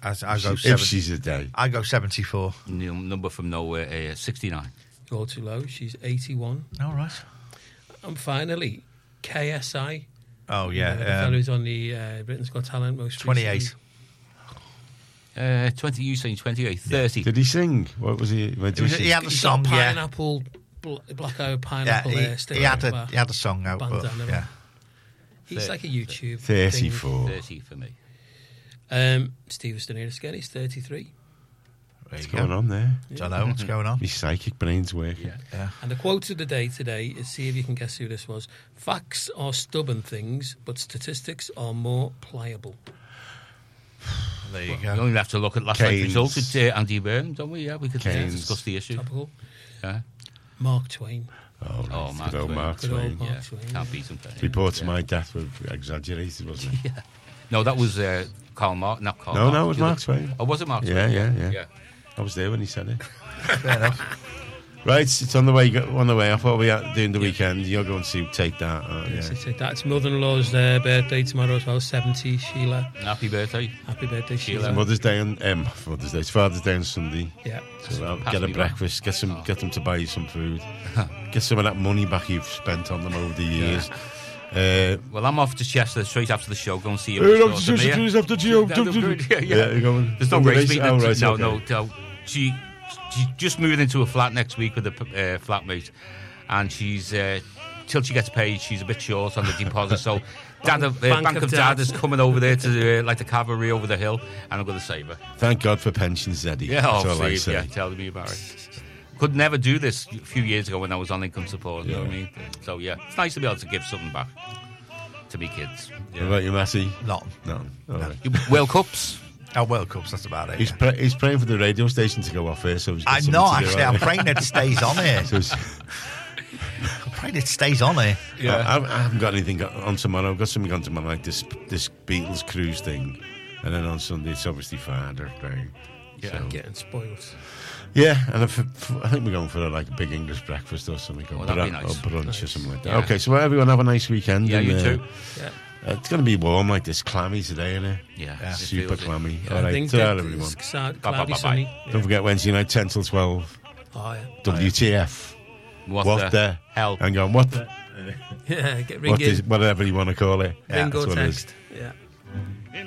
I go if she's a day. I go 74. Number from nowhere, 69. You're too low. She's 81. All right. And finally, KSI. Oh, yeah. The fellow who's on the Britain's Got Talent most 28. 20, you saying 28, 30. Did he sing? What was he? He had a He's song, got yeah. pineapple, black-eyed pineapple there. He had a song out, but, bandana. yeah. He's like a YouTube 34. 30 for me. Steve was still here again. He's 33. What's going on there? Don't know what's going on. His psychic brain's working. Yeah. And the quote of the day today is, see if you can guess who this was. Facts are stubborn things, but statistics are more pliable. There you We go. only have to look at last night's Keynes. result at Andy Byrne, don't we? Yeah, we could discuss the issue. Topical. Yeah. Mark Twain. Oh, Mark good old Twain. Mark Good old Twain. Mark Yeah, Twain. can't beat him. Reports of my death were exaggerated, wasn't it? No, that was Karl Marx, not Karl No, Marx. no, it was Mark Twain. Oh, was it Mark Yeah, Twain? yeah. I was there when he said it. Fair enough. Right, it's on the way off. What are we doing the weekend? You're going to take that. That's mother-in-law's birthday tomorrow as well, 70, Sheila. Happy birthday. Happy birthday, Sheila. Sheila. Mother's Day on Mother's Day. It's Father's Day on Sunday. Yeah. So I'll Pass get a me breakfast. Get them to buy you some food. Get some of that money back you've spent on them over the years. Well, I'm off to Chester straight after the show. Go and see him. After Gio. Yeah. You're going. There's no race meeting. Oh, right, No. She's just moving into a flat next week with a flatmate, and she's till she gets paid, she's a bit short on the deposit. So, Bank of Dad is coming over there to like the cavalry over the hill, and I'm going to save her. Thank God for pensions, Eddie. Yeah, That's all I Steve, say. yeah, tell me about it. Could never do this a few years ago when I was on income support. You know what I mean? So yeah, it's nice to be able to give something back to me kids. What about you, Matty? Not. No. All right. World Cups. Oh, World Cups, that's about it. He's praying for the radio station to go off here. So he's got I'm something not, to do, actually. right? I'm praying that it stays on here. So I'm praying it stays on here. I haven't got anything on tomorrow. I've got something on tomorrow, like this Beatles cruise thing. And then on Sunday, it's obviously Father Day. Yeah. So, Getting spoiled. yeah, and I think we're going for like a big English breakfast or something. Oh, that'd be nice. Or brunch or something like that. Yeah. Okay, so everyone have a nice weekend. Yeah, and, you too. Yeah. It's going to be warm like this, clammy today, isn't it? Yeah. Super clammy. I All right, think ta-ra, that everyone. it's cloudy, Bye-bye. sunny. Don't forget Wednesday night, 10 till 12. Oh, yeah. WTF. What the hell? Hang on, what the... Yeah, get What ringing. is, whatever you want to call it. Ring or that's what it is. text. Yeah.